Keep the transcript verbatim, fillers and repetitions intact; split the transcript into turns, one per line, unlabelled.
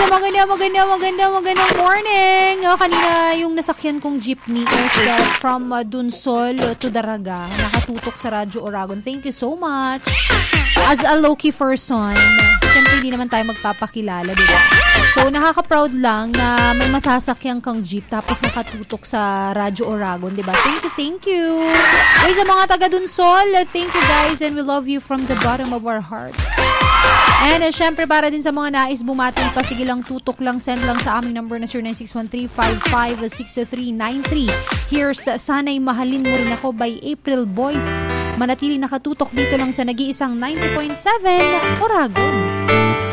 Isa maganda, maganda, maganda, magandang morning. Uh, kanina yung nasakyan kong jeepney is uh, from uh, Dunsol to Daraga. Nakatutok sa Radyo Oragon. Thank you so much. As a low-key person, siyempre hindi naman tayo magpapakilala, diba? So, nakaka-proud lang na may masasakyan kang jeep tapos nakatutok sa Radyo Oragon, diba? Thank you, thank you. Uy, sa mga taga-Dunsol, thank you guys and we love you from the bottom of our hearts. And uh, syempre para din sa mga nais bumati pa, sige lang, tutok lang, send lang sa aming number na zero nine six one three five five six three nine three. Here's uh, Sana'y Mahalin Mo Rin Ako by April Boys. Manatili nakatutok dito lang sa nag-iisang ninety point seven Oragon.